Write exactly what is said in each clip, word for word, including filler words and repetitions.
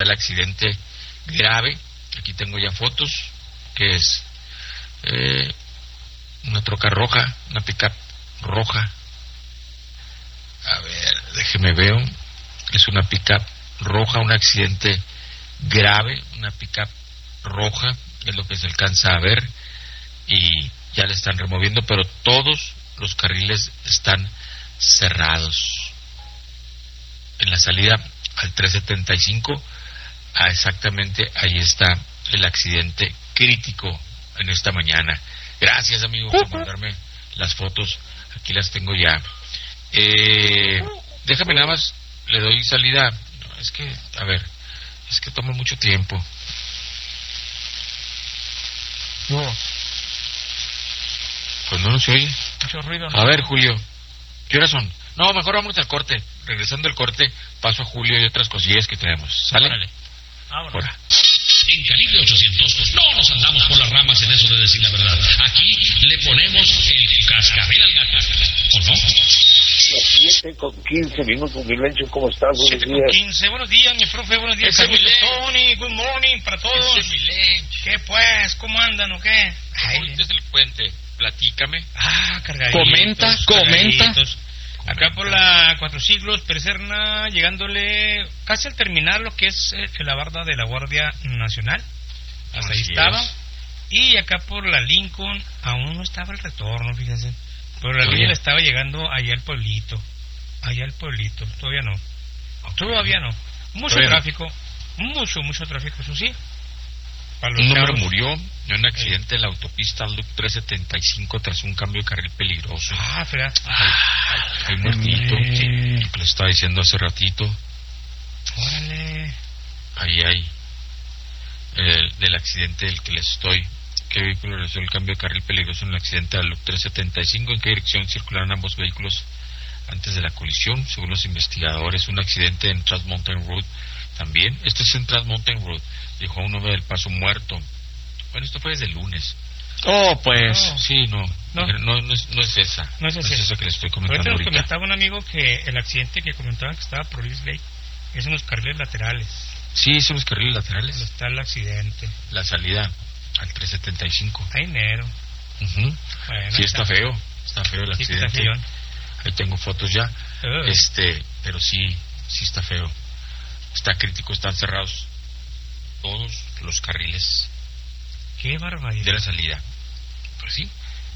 el accidente grave. Aquí tengo ya fotos, que es eh, una troca roja, una pickup roja. A ver, déjeme veo. Es una pickup roja, un accidente grave, una pickup roja, es lo que se alcanza a ver, y ya le están removiendo, pero todos los carriles están cerrados. En la salida al trescientos setenta y cinco, ah, exactamente ahí está el accidente crítico en esta mañana. Gracias, amigo, por mandarme las fotos. Aquí las tengo ya. Eh, déjame nada más, le doy salida. No, es que, a ver, es que toma mucho tiempo. No. Pues no, no se oye. Mucho ruido, ¿no? A ver, Julio, ¿qué horas son? No, mejor vamos al corte. Regresando al corte, paso a Julio y otras cosillas que tenemos. ¿Sale? Órale. Ahora. En Calibre ochocientos no nos andamos por las ramas en eso de decir la verdad. Aquí le ponemos el cascabel al gato. ¿O no? siete con quince minutos, mi Lencho, ¿cómo estás? Buenos siete con días. quince, buenos días, mi profe, buenos días. Ese es mi Lencho. Tony, good morning para todos. Ese es mi Lencho. ¿Qué pues? ¿Cómo andan o qué? ¿Cómo es el puente? Platícame. Ah, cargaditos. Comenta, comenta. cargaditos. Acá por la Cuatro Siglos, Perserna, llegándole casi al terminar lo que es eh, la barda de la Guardia Nacional. Hasta ahí Así estaba. es. Y acá por la Lincoln, aún no estaba el retorno, fíjense. Pero la Todavía. línea estaba llegando allá al pueblito. Allá al pueblito, todavía no. Todavía no. Mucho Todavía no. tráfico, mucho, mucho tráfico, eso sí. Para los Un hombre chavos. murió en un accidente en la autopista Loop trescientos setenta y cinco tras un cambio de carril peligroso. Ah, fea. Hay un muertito, hombre. sí, lo que le estaba diciendo hace ratito. Órale. Ahí hay el, del accidente del que les estoy. ¿Qué vehículo realizó el cambio de carril peligroso en el accidente del Loop trescientos setenta y cinco? ¿En qué dirección circularon ambos vehículos antes de la colisión? Según los investigadores, un accidente en Trans Mountain Road también. Esto es en Trans Mountain Road. Dejó a un hombre del Paso muerto. Bueno, esto fue desde el lunes. Oh, pues. No. Sí, no. No. No, no, es, no es esa. No es esa. esa que les estoy comentando Ahorita nos ahorita. comentaba un amigo que el accidente que comentaba que estaba por East Lake es en los carriles laterales. Sí, son los carriles laterales. Donde está el accidente. La salida al trescientos setenta y cinco. Hay enero. Uh-huh. Bueno, Sí, está feo. Está feo el Sí, que está accidente. feyón. Ahí tengo fotos ya. Uh. Este, pero sí, sí está feo. Está crítico, están cerrados todos los carriles Qué de barbaridad. la salida. Pues sí,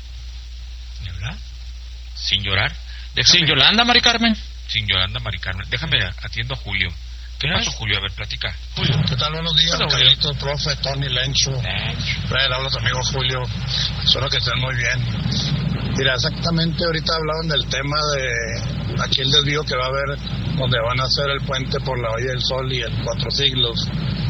¿Verdad? sin llorar. Déjame, Sin Yolanda, Mari Carmen. Sin Yolanda, Mari Carmen. Déjame, atiendo a Julio. ¿Qué ¿Qué pasó, es? Julio? A ver, platica. ¿Qué tal? Buenos días, Hola, Carlitos, profe, Tony, Lencho. Fred, habla tu amigo Julio. Espero que estén muy bien. Mira, exactamente ahorita hablaban del tema de aquí el desvío que va a haber, donde van a hacer el puente por la Valle del Sol y el Cuatro Siglos.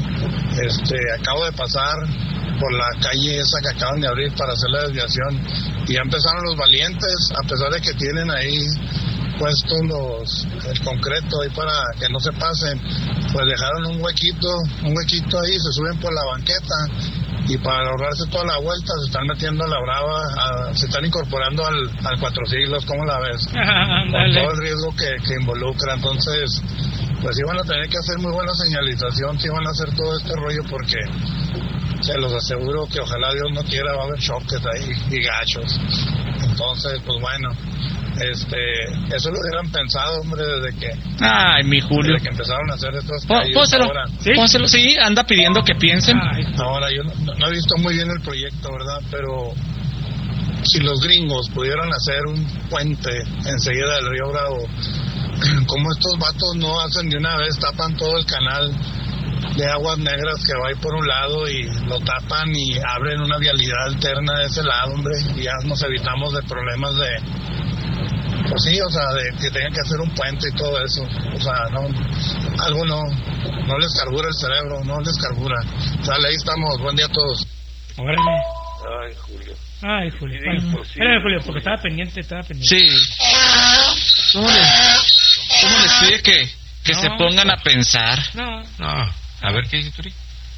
Este, acabo de pasar por la calle esa que acaban de abrir para hacer la desviación y ya empezaron los valientes, a pesar de que tienen ahí puestos los el concreto ahí para que no se pasen, pues dejaron un huequito, un huequito ahí, se suben por la banqueta y para ahorrarse toda la vuelta se están metiendo a la brava, a, se están incorporando al, al Cuatro Siglos, ¿cómo la ves? Con Ándale. todo el riesgo que, que involucra, entonces pues sí van a tener que hacer muy buena señalización, sí van a hacer todo este rollo porque se los aseguro que ojalá Dios no quiera va a haber choques ahí y gachos. Entonces pues bueno, este eso lo hubieran pensado, hombre, desde que Ay, mi Julio. desde que empezaron a hacer estas Pó- calles. Pónselo. Ahora, ¿Sí? Pónselo, sí, anda pidiendo que piensen. Ay, ahora yo no, no he visto muy bien el proyecto, ¿verdad? Pero si los gringos pudieran hacer un puente enseguida del Río Bravo, como estos vatos no hacen de una vez, tapan todo el canal de aguas negras que va ahí por un lado y lo tapan y abren una vialidad alterna de ese lado, hombre, y ya nos evitamos de problemas de, pues sí, o sea, de que tengan que hacer un puente y todo eso, o sea, no, algo no, no les carbura el cerebro, no les carbura. Sale, ahí estamos, buen día a todos. órale. Ay, Julio. Ay, Julio. Sí, Bueno, pues sí. espérame, Julio, porque estaba pendiente, estaba pendiente. Sí. ¿Cómo les, cómo les pide que, que No. se pongan a pensar? No, No, a ver, ¿qué dice Turi?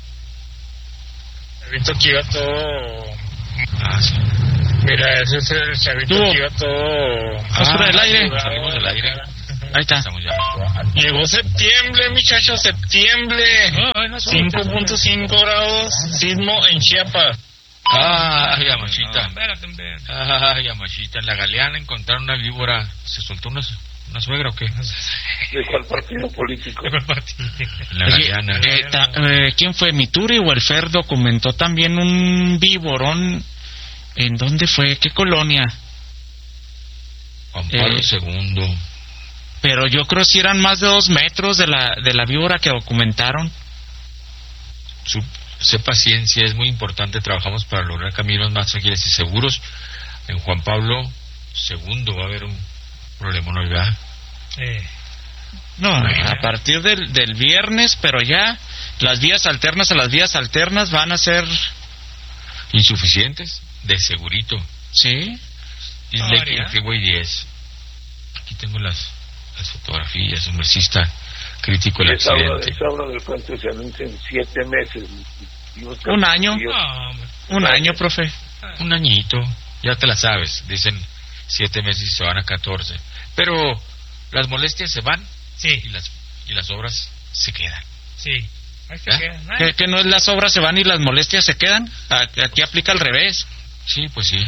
El chavito que iba todo... Ah, sí. Mira, ese es el chavito Tú. que iba todo... ¿Estás fuera del aire? Salimos del aire. Ahí está. Estamos ya. Llegó septiembre, muchachos, septiembre. no, cinco punto cinco grados, sismo en Chiapas. Ay, Yamashita. Espérate, hombre. Ay, Yamashita. En la Galeana encontraron una víbora. ¿Se soltó una, una suegra o qué? ¿De cuál partido político? ¿De cuál partido? En la Oye, Galeana. eh, ta- eh, ¿quién fue? Mituri o el Fer documentó también un víborón. ¿En dónde fue? ¿Qué colonia? Juan Pablo eh, segundo. Pero yo creo si eran más de dos metros de la de la víbora que documentaron. Su, sé paciencia, es muy importante. Trabajamos para lograr caminos más ágiles y seguros. En Juan Pablo segundo va a haber un problema, ¿no? ¿Verdad? Eh, No, a partir del, del viernes, pero ya las vías alternas a las vías alternas van a ser... Insuficientes, de segurito. ¿Sí? Y Ah, Lake María. Freeway diez. Aquí tengo las, las fotografías. Hombre, sí está crítico el Esa obra, accidente. esa obra del puente se anuncia en siete meses. Y unos Un año. días. no, hombre. Un año, profe. Un añito, ya te la sabes. Dicen siete meses y se van a catorce. Pero las molestias se van y Sí, las, y las obras se quedan. sí. Ahí se ¿Ah? queda. Ay, ¿Que, que no es las obras se van y las molestias se quedan? A- Aquí aplica al revés. Sí, pues sí.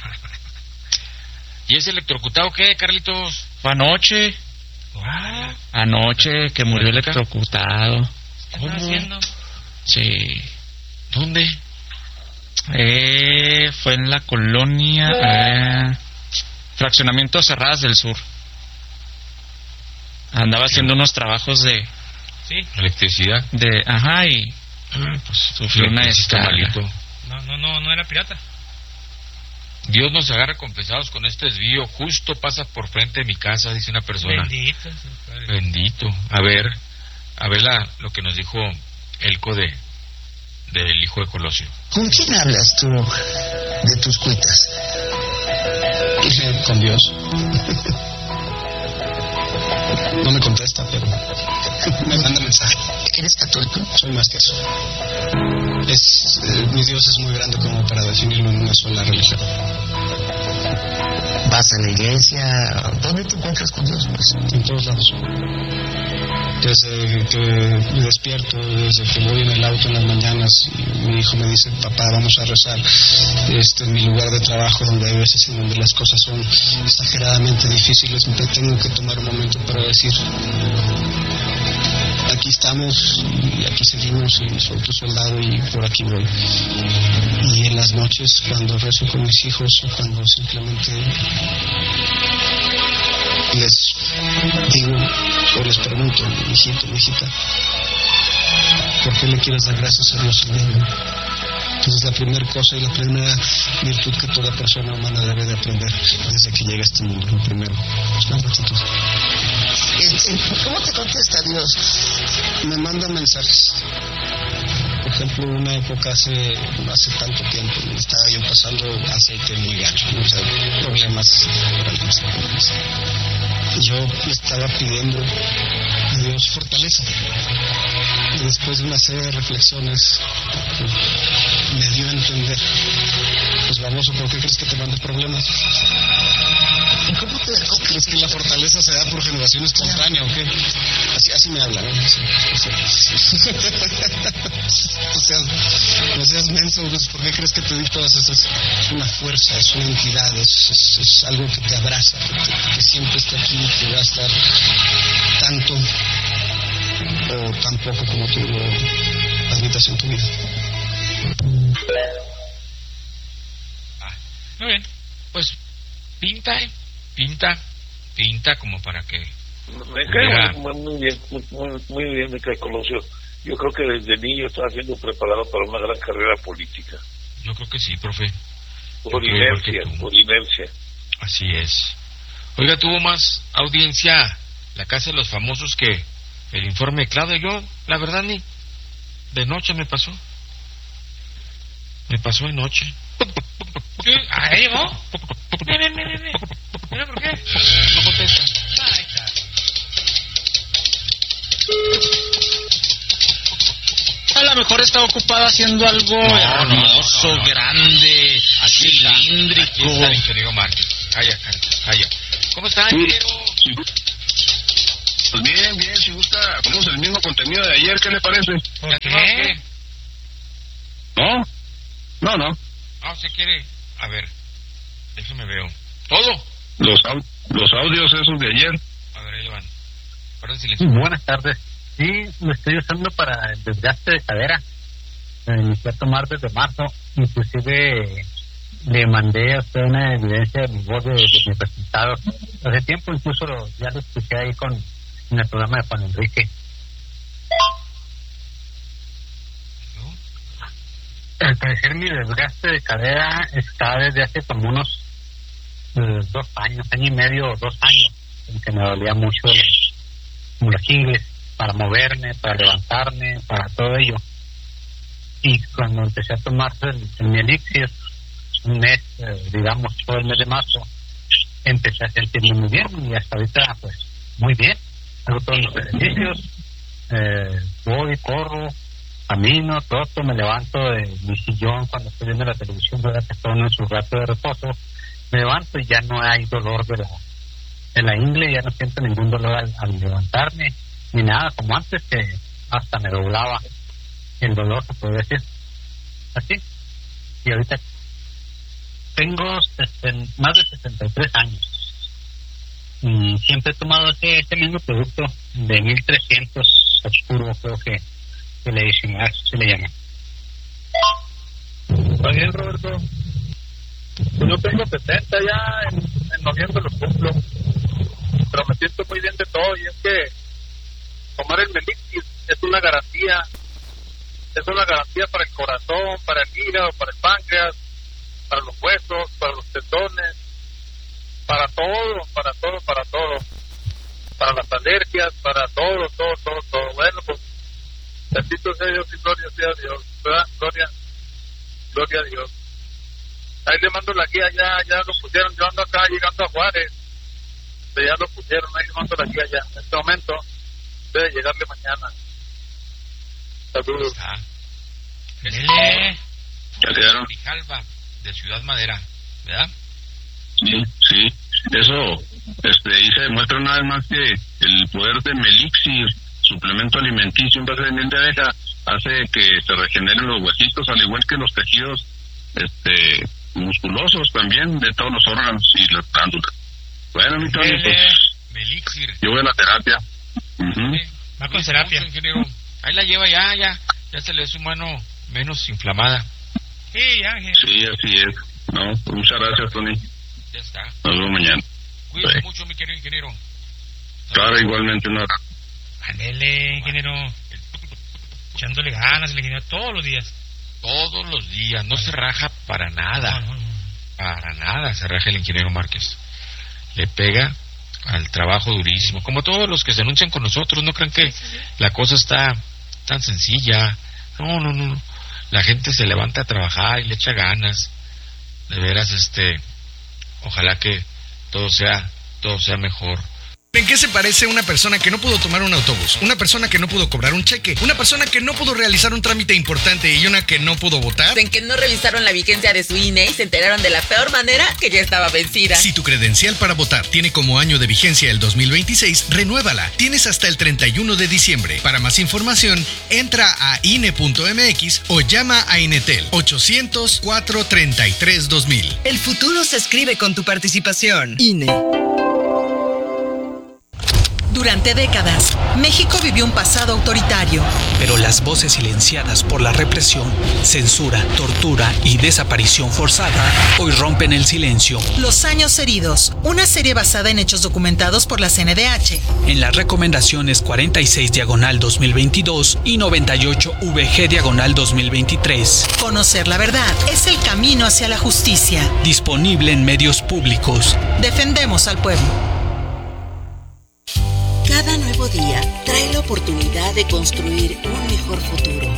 ¿Y ese electrocutado qué, Carlitos? Fue anoche, ¿cómo? anoche que murió ¿Neta? electrocutado. ¿Qué están haciendo? Sí. ¿Dónde? Eh, fue en la colonia eh, Fraccionamiento Cerradas del Sur. Andaba haciendo unos trabajos de, Sí. Electricidad. de ajá, y Pues sufrió una electricista descarga. malito. No, no, no, no era pirata. Dios nos agarra compensados con este desvío. Justo pasa por frente de mi casa, dice una persona. Bendito. sea el Padre. Bendito. A ver, a ver la, lo que nos dijo Elco de del hijo de Colosio. ¿Con quién hablas tú de tus cuitas? Con Dios. No me contesta, pero me manda mensaje. ¿Eres católico? Soy más que eso. Es, eh, mi Dios es muy grande como para definirlo en una sola religión. ¿Vas a la iglesia? ¿Dónde te encuentras con Dios? Pues? En todos lados. Desde que me despierto, desde que voy en el auto en las mañanas y mi hijo me dice, papá, vamos a rezar. Este es mi lugar de trabajo, donde hay veces en donde las cosas son exageradamente difíciles. Me tengo que tomar un momento para decir, aquí estamos y aquí seguimos y soy tu soldado y por aquí voy. Y en las noches, cuando rezo con mis hijos o cuando simplemente les digo o les pregunto, mijito, mijita, ¿por qué le quieres dar gracias a Dios el día de hoy? Entonces la primera cosa y la primera virtud que toda persona humana debe de aprender desde que llega a este mundo, lo primero, es la gratitud. ¿Cómo te contesta Dios? Me mandan mensajes. Por ejemplo, una época hace, hace tanto tiempo estaba yo pasando aceite muy gacho, o sea, problemas, problemas, problemas. Yo le estaba pidiendo a Dios fortaleza. Y después de una serie de reflexiones, me dio a entender, pues baboso, ¿por qué crees que te mande problemas? ¿Cómo te dejó? ¿Crees que la fortaleza se da por generación espontánea o qué? Así, así me hablan, ¿eh? Así, así. O sea, no seas menso, pues, ¿por qué crees que te di todas esas? Es una fuerza, es una entidad, es, es, es algo que te abraza, que, te, que siempre está aquí, que va a estar tanto o tan poco como tú lo admitas en tu vida. Muy bien. Pues pinta, ¿eh? Pinta, pinta como para que... Me cae muy, muy bien, muy, muy, muy bien, me cae Colosio. Yo creo que desde niño estaba siendo preparado para una gran carrera política. Yo creo que sí, profe. Por Yo creo igual que inercia, tú. por inercia. Así es. Oiga, tuvo más audiencia la Casa de los Famosos que el informe de Claudia. Yo, la verdad, ni de noche me pasó. Me pasó de noche. ¿Qué? ¿Ah, ahí llegó? Ven, ven, ven, ven, ven. Mira por qué. No contesta. Ahí está. A lo mejor está ocupada haciendo algo no, hermoso, no, no, no. grande, Aquí está, cilíndrico. aquí está el ingeniero Márquez. Calla, calla, calla. ¿Cómo está, ingeniero? Pues bien, bien, si gusta ahorita ponemos el mismo contenido de ayer, ¿qué le parece? ¿Por qué? ¿No? No, no. No, se quiere... A ver, déjame veo. ¿Todo? Los, au... los audios esos de ayer. A ver, ahí le van. Guarda silencio. Buenas tardes. Sí, lo estoy usando para el desgaste de cadera. Me inicié a tomar desde marzo. Inclusive le mandé a usted una evidencia de mi voz de, de mis resultados. Hace tiempo incluso lo, ya lo escuché ahí con en el programa de Juan Enrique. Al parecer mi desgaste de cadera está desde hace como unos eh, dos años, año y medio o dos años, en que me dolía mucho como los ingles para moverme, para levantarme, para todo ello. Y cuando empecé a tomar el, el mi elixir, un mes, eh, digamos, todo el mes de marzo, empecé a sentirme muy bien y hasta ahorita, pues, muy bien. Hago todos los ejercicios, eh, voy, corro, camino, troto, me levanto de mi sillón cuando estoy viendo la televisión, ¿verdad? Que estoy en su rato de reposo, me levanto y ya no hay dolor de la, de la ingle, ya no siento ningún dolor al, al levantarme, ni nada, como antes que hasta me doblaba el dolor, se puede decir. Así. Y ahorita tengo sesen, más de sesenta y tres años. Y siempre he tomado este, este mismo producto de mil trescientos oscuro, creo que, que le dicen, se le llama. Está bien, Roberto. Pues yo tengo setenta ya, en, en noviembre lo cumplo. Pero me siento muy bien de todo, y es que tomar el Melixir es una garantía. Es una garantía para el corazón, para el hígado, para el páncreas, para los huesos, para los tendones, para todo, para todo, para todo, para las alergias, para todo, todo, todo, todo. Bueno, pues, bendito sea Dios y gloria sea a Dios, ¿verdad? Gloria, gloria a Dios. Ahí le mando la guía, ya, ya lo pusieron, yo ando acá llegando a Juárez, ya lo pusieron, ahí le mando la guía ya. En este momento debe llegarle mañana. Saludos. Ah, Dele. ¿Ya quedaron? Grijalva, de Ciudad Madera, ¿verdad? Sí, sí. Eso, este, ahí se demuestra una vez más que el poder de Melixir, suplemento alimenticio en base de miel de abeja, hace que se regeneren los huesitos, al igual que los tejidos, este, musculosos también, de todos los órganos y las glándulas. Bueno, mi Tony, pues, Melixir. yo voy a la terapia. Uh-huh. Sí, Va con terapia. Ingeniero. Ahí la lleva ya, ya, ya se le ve su mano menos inflamada. Sí, Ángel. Sí, así es. No, pues muchas gracias, Tony. Ya está. Nos vemos mañana. Cuídese Sí. mucho, mi querido ingeniero. Claro, igualmente, no. Ándele, ingeniero. Echándole ganas, el ingeniero, todos los días. Todos los días, no se raja para nada. No, no, no. Para nada se raja el ingeniero Márquez. Le pega al trabajo durísimo. Como todos los que se anuncian con nosotros, no crean que la cosa está tan sencilla. No, no, no. La gente se levanta a trabajar y le echa ganas. De veras, este, ojalá que todo sea, todo sea mejor. ¿En qué se parece una persona que no pudo tomar un autobús? Una persona que no pudo cobrar un cheque, una persona que no pudo realizar un trámite importante y una que no pudo votar. En que no revisaron la vigencia de su I N E y se enteraron de la peor manera que ya estaba vencida. Si tu credencial para votar tiene como año de vigencia el dos mil veintiséis, renuévala. Tienes hasta el treinta y uno de diciembre. Para más información, entra a I N E punto M X o llama a Inetel ochocientos, cuatrocientos treinta y tres, dos mil. El futuro se escribe con tu participación. I N E. Durante décadas, México vivió un pasado autoritario. Pero las voces silenciadas por la represión, censura, tortura y desaparición forzada hoy rompen el silencio. Los años heridos, una serie basada en hechos documentados por la C N D H. En las recomendaciones cuarenta y seis diagonal dos mil veintidós y noventa y ocho V G diagonal dos mil veintitrés. Conocer la verdad es el camino hacia la justicia. Disponible en medios públicos. Defendemos al pueblo. Cada nuevo día trae la oportunidad de construir un mejor futuro.